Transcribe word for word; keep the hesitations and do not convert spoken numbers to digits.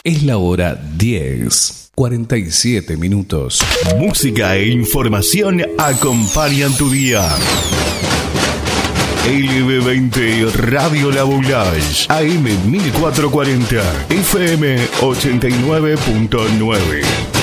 Es la hora diez, cuarenta y siete minutos. Música e información acompañan tu día. L B veinte Radio La Boulage, A M mil cuatrocientos cuarenta, F M ochenta y nueve punto nueve.